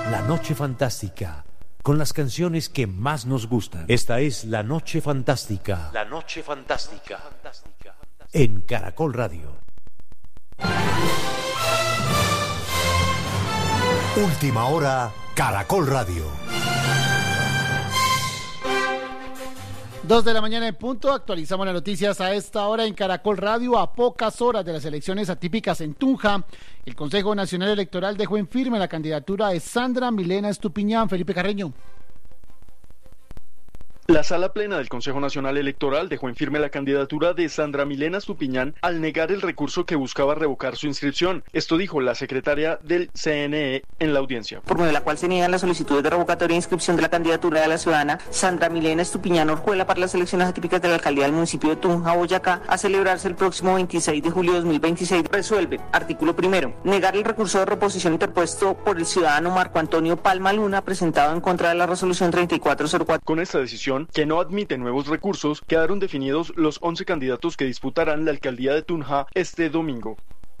La Noche Fantástica, con las canciones que más nos gustan. Esta es La Noche Fantástica. La Noche Fantástica. En Caracol Radio. Última hora, Caracol Radio. 2 de la mañana en punto, actualizamos las noticias a esta hora en Caracol Radio. A pocas horas de las elecciones atípicas en Tunja, el Consejo Nacional Electoral dejó en firme la candidatura de Sandra Milena Estupiñán. Felipe Carreño. La Sala Plena del Consejo Nacional Electoral dejó en firme la candidatura de Sandra Milena Estupiñán al negar el recurso que buscaba revocar su inscripción. Esto dijo la secretaria del CNE en la audiencia. Por medio de la cual se niegan las solicitudes de revocatoria e inscripción de la candidatura de la ciudadana Sandra Milena Estupiñán Orjuela para las elecciones atípicas de la alcaldía del municipio de Tunja, Boyacá, a celebrarse el próximo 26 de julio de 2026. Resuelve, artículo primero, negar el recurso de reposición interpuesto por el ciudadano Marco Antonio Palma Luna presentado en contra de la resolución 3404. Con esta decisión, que no admite nuevos recursos, quedaron definidos los 11 candidatos que disputarán la alcaldía de Tunja este domingo.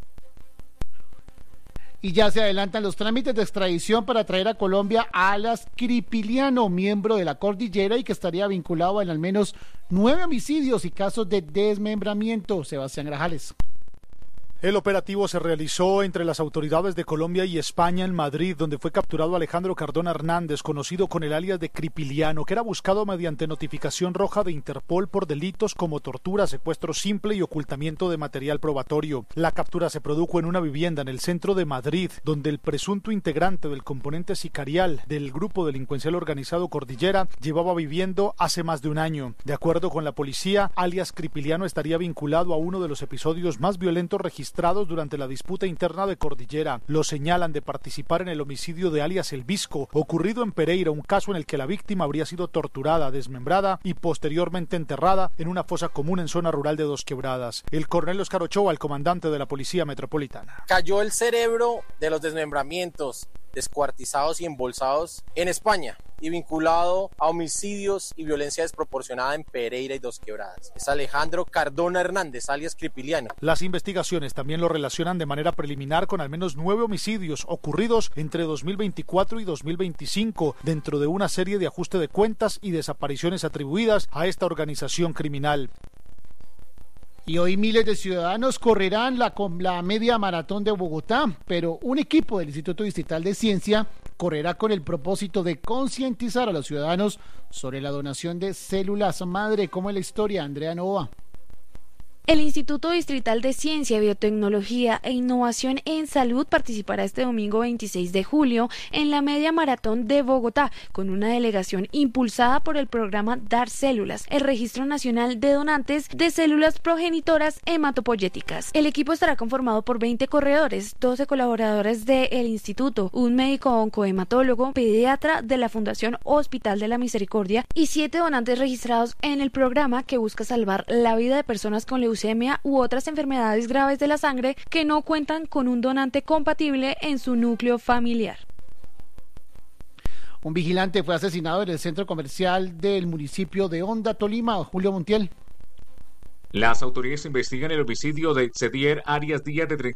Y ya se adelantan los trámites de extradición para traer a Colombia a Alias Cripiliano, miembro de la Cordillera y que estaría vinculado en al menos 9 homicidios y casos de desmembramiento. Sebastián Grajales. El operativo se realizó entre las autoridades de Colombia y España en Madrid, donde fue capturado Alejandro Cardona Hernández, conocido con el alias de Cripiliano, que era buscado mediante notificación roja de Interpol por delitos como tortura, secuestro simple y ocultamiento de material probatorio. La captura se produjo en una vivienda en el centro de Madrid, donde el presunto integrante del componente sicarial del grupo delincuencial organizado Cordillera llevaba viviendo hace más de un año. De acuerdo con la policía, alias Cripiliano estaría vinculado a uno de los episodios más violentos registrados durante la disputa interna de Cordillera. Lo señalan de participar en el homicidio de alias El Visco, ocurrido en Pereira, un caso en el que la víctima habría sido torturada, desmembrada y posteriormente enterrada en una fosa común en zona rural de Dos Quebradas. El coronel Oscar Ochoa, el comandante de la Policía Metropolitana. Cayó el cerebro de los desmembramientos, descuartizados y embolsados en España y vinculado a homicidios y violencia desproporcionada en Pereira y Dos Quebradas. Es Alejandro Cardona Hernández, alias Cripiliano. Las investigaciones también lo relacionan de manera preliminar con al menos 9 homicidios ocurridos entre 2024 y 2025 dentro de una serie de ajuste de cuentas y desapariciones atribuidas a esta organización criminal. Y hoy miles de ciudadanos correrán la media maratón de Bogotá, pero un equipo del Instituto Distrital de Ciencia correrá con el propósito de concientizar a los ciudadanos sobre la donación de células madre. ¿Cómo es la historia, Andrea Nova? El Instituto Distrital de Ciencia, Biotecnología e Innovación en Salud participará este domingo 26 de julio en la Media Maratón de Bogotá, con una delegación impulsada por el programa Dar Células, el Registro Nacional de Donantes de Células Progenitoras Hematopoyéticas. El equipo estará conformado por 20 corredores, 12 colaboradores del instituto, un médico oncohematólogo, pediatra de la Fundación Hospital de la Misericordia y 7 donantes registrados en el programa que busca salvar la vida de personas con leucemia u otras enfermedades graves de la sangre que no cuentan con un donante compatible en su núcleo familiar. Un vigilante fue asesinado en el centro comercial del municipio de Honda, Tolima. Julio Montiel. Las autoridades investigan el homicidio de Cedier Arias Díaz, de